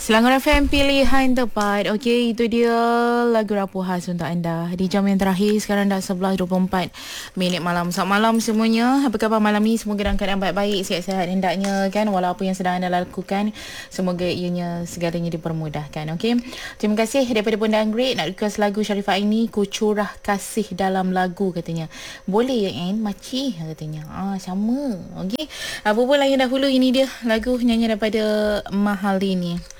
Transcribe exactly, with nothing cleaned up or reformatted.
Selangor F M pilihan tepat. Okey, itu dia lagu Rapuh khas untuk anda. Di jam yang terakhir sekarang dah sebelas dua puluh empat minit malam. Selamat malam semuanya. Apa khabar malam ni? Semoga dalam keadaan baik-baik, sihat-sihat hendaknya kan. Walau apa yang sedang anda lakukan, semoga ianya segalanya dipermudahkan. Okey. Terima kasih daripada Bunda Anggrek nak request lagu Sharifah Aini, Ku Curah Kasih Dalam Lagu katanya. Boleh ya Ain? Makcik katanya. Ah sama. Okey. Apa pun lain dahulu, ini dia lagu nyanyian daripada Mahal ini.